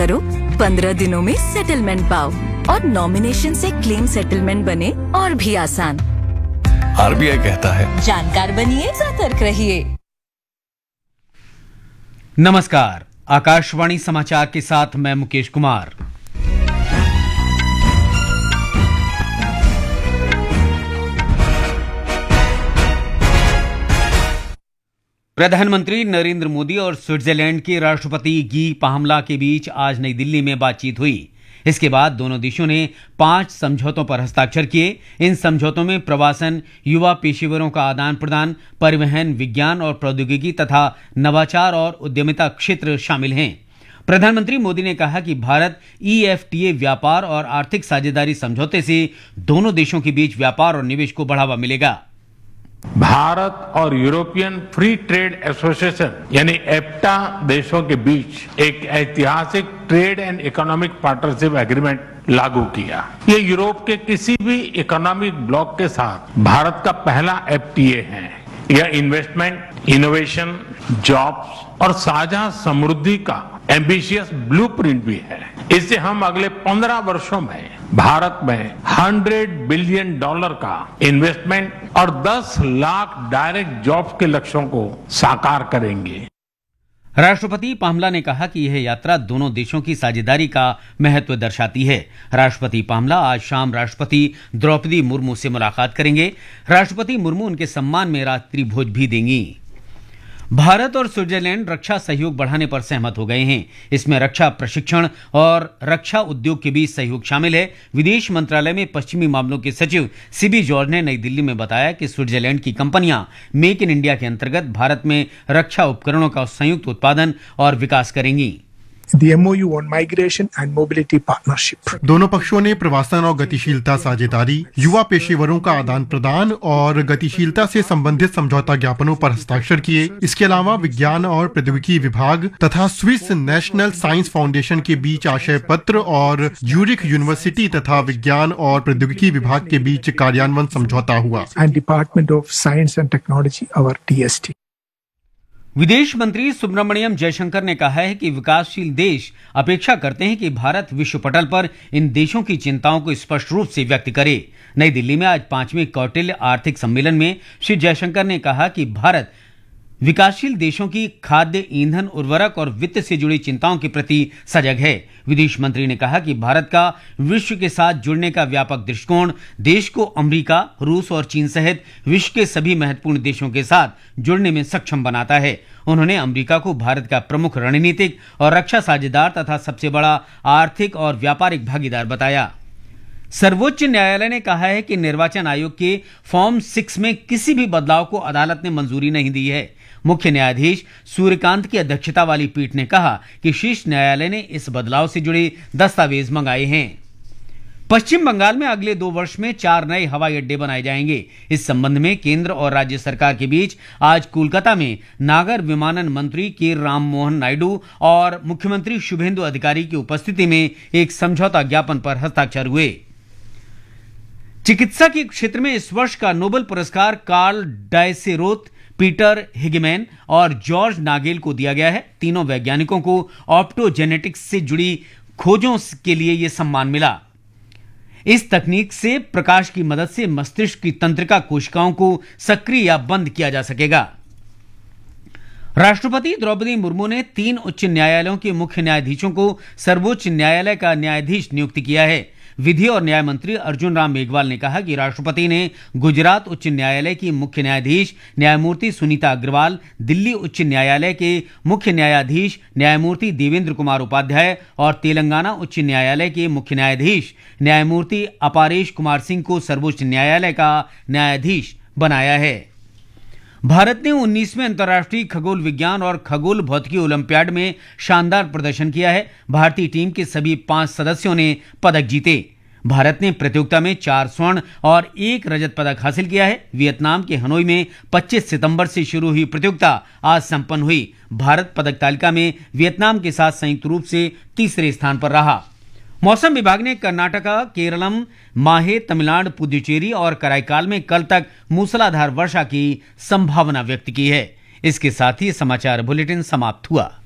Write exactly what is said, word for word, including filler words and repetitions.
करो, पंद्रह दिनों में सेटलमेंट पाओ और नॉमिनेशन से क्लेम सेटलमेंट बने और भी आसान। आरबीआई कहता है, जानकार बनिए, सतर्क रहिए। नमस्कार, आकाशवाणी समाचार के साथ मैं मुकेश कुमार। प्रधानमंत्री नरेंद्र मोदी और स्विट्जरलैंड के राष्ट्रपति गी पाहमला के बीच आज नई दिल्ली में बातचीत हुई। इसके बाद दोनों देशों ने पांच समझौतों पर हस्ताक्षर किए। इन समझौतों में प्रवासन, युवा पेशेवरों का आदान प्रदान, परिवहन, विज्ञान और प्रौद्योगिकी तथा नवाचार और उद्यमिता क्षेत्र शामिल हैं। प्रधानमंत्री मोदी ने कहा कि Bharat E F T A व्यापार और आर्थिक साझेदारी समझौते से दोनों देशों के बीच व्यापार और निवेश को बढ़ावा मिलेगा। भारत और यूरोपियन फ्री ट्रेड एसोसिएशन यानी एफ्टा देशों के बीच एक ऐतिहासिक trade and economic partnership agreement लागू किया। ये यूरोप के किसी भी इकोनॉमिक ब्लॉक के साथ भारत का पहला एफ टी ए है। यह इन्वेस्टमेंट, इनोवेशन, जॉब्स और साझा समृद्धि का एम्बिशियस ब्लूप्रिंट भी है। इससे हम अगले पंद्रह वर्षों में भारत में सौ बिलियन डॉलर का इन्वेस्टमेंट और दस लाख डायरेक्ट जॉब्स के लक्ष्यों को साकार करेंगे। राष्ट्रपति पाहमला ने कहा कि यह यात्रा दोनों देशों की साझेदारी का महत्व दर्शाती है। राष्ट्रपति पाहमला आज शाम राष्ट्रपति द्रौपदी मुर्मू से मुलाकात करेंगे। राष्ट्रपति मुर्मू उनके सम्मान में रात्रि भोज भी देंगी। भारत और स्विट्जरलैंड रक्षा सहयोग बढ़ाने पर सहमत हो गए हैं। इसमें रक्षा प्रशिक्षण और रक्षा उद्योग के बीच सहयोग शामिल है। विदेश मंत्रालय में पश्चिमी मामलों के सचिव सीबी जॉर्ज ने नई दिल्ली में बताया कि स्विट्जरलैंड की कंपनियां मेक इन इंडिया के अंतर्गत भारत में रक्षा उपकरणों का संयुक्त उत्पादन और विकास करेंगी। The M O U on Migration and Mobility Partnership. दोनों पक्षों ने प्रवासन और गतिशीलता साझेदारी, युवा पेशेवरों का आदान प्रदान और गतिशीलता से संबंधित समझौता ज्ञापनों पर हस्ताक्षर किए। इसके अलावा विज्ञान और प्रौद्योगिकी विभाग तथा स्विस नेशनल साइंस फाउंडेशन के बीच आशय पत्र और ज्यूरिख यूनिवर्सिटी तथा विज्ञान और प्रौद्योगिकी विभाग के बीच कार्यान्वयन समझौता हुआ। And Department of Science and Technology, our D S T. विदेश मंत्री सुब्रमण्यम जयशंकर ने कहा है कि विकासशील देश अपेक्षा करते हैं कि भारत विश्व पटल पर इन देशों की चिंताओं को स्पष्ट रूप से व्यक्त करे। नई दिल्ली में आज पांचवें कौटिल्य आर्थिक सम्मेलन में श्री जयशंकर ने कहा कि भारत विकासशील देशों की खाद्य, ईंधन, उर्वरक और वित्त से जुड़ी चिंताओं के प्रति सजग है। विदेश मंत्री ने कहा कि भारत का विश्व के साथ जुड़ने का व्यापक दृष्टिकोण देश को अमेरिका, रूस और चीन सहित विश्व के सभी महत्वपूर्ण देशों के साथ जुड़ने में सक्षम बनाता है। उन्होंने अमेरिका को भारत का प्रमुख रणनीतिक और रक्षा साझेदार तथा सबसे बड़ा आर्थिक और व्यापारिक भागीदार बताया। सर्वोच्च न्यायालय ने कहा है कि निर्वाचन आयोग के फॉर्म सिक्स में किसी भी बदलाव को अदालत ने मंजूरी नहीं दी है। मुख्य न्यायाधीश सूर्यकांत की अध्यक्षता वाली पीठ ने कहा कि शीर्ष न्यायालय ने इस बदलाव से जुड़े दस्तावेज मंगाए हैं। पश्चिम बंगाल में अगले दो वर्ष में चार नए हवाई अड्डे बनाए जाएंगे। इस संबंध में केंद्र और राज्य सरकार के बीच आज कोलकाता में नागर विमानन मंत्री के राम मोहन नायडू और मुख्यमंत्री शुभेंदु अधिकारी की उपस्थिति में एक समझौता ज्ञापन पर हस्ताक्षर हुए। चिकित्सा के क्षेत्र में इस वर्ष का नोबेल पुरस्कार कार्ल डायसेरोथ, पीटर हिगमैन और जॉर्ज नागेल को दिया गया है। तीनों वैज्ञानिकों को ऑप्टोजेनेटिक्स से जुड़ी खोजों के लिए यह सम्मान मिला। इस तकनीक से प्रकाश की मदद से मस्तिष्क की तंत्रिका कोशिकाओं को सक्रिय या बंद किया जा सकेगा। राष्ट्रपति द्रौपदी मुर्मू ने तीन उच्च न्यायालयों के मुख्य न्यायाधीशों को सर्वोच्च न्यायालय का न्यायाधीश नियुक्त किया है। विधि और न्याय मंत्री अर्जुन राम मेघवाल ने कहा कि राष्ट्रपति ने गुजरात उच्च न्यायालय की मुख्य न्यायाधीश न्यायमूर्ति सुनीता अग्रवाल, दिल्ली उच्च न्यायालय के मुख्य न्यायाधीश न्यायमूर्ति देवेंद्र कुमार उपाध्याय और तेलंगाना उच्च न्यायालय के मुख्य न्यायाधीश न्यायमूर्ति अपारेश कुमार सिंह को सर्वोच्च न्यायालय का न्यायाधीश बनाया है। भारत ने उन्नीसवें अंतर्राष्ट्रीय खगोल विज्ञान और खगोल भौतिकी ओलंपियाड में शानदार प्रदर्शन किया है। भारतीय टीम के सभी पांच सदस्यों ने पदक जीते। भारत ने प्रतियोगिता में चार स्वर्ण और एक रजत पदक हासिल किया है। वियतनाम के हनोई में पच्चीस सितंबर से शुरू हुई प्रतियोगिता आज संपन्न हुई। भारत पदक तालिका में वियतनाम के साथ संयुक्त रूप से तीसरे स्थान पर रहा। मौसम विभाग ने कर्नाटका, केरलम, माहे, तमिलनाडु, पुदुचेरी और कराईकाल में कल तक मूसलाधार वर्षा की संभावना व्यक्त की है। इसके साथ ही समाचार बुलेटिन समाप्त हुआ।